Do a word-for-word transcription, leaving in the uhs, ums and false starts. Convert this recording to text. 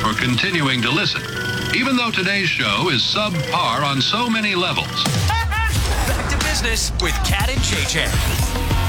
for continuing to listen, even though today's show is subpar on so many levels. Back to business with Cat and J J.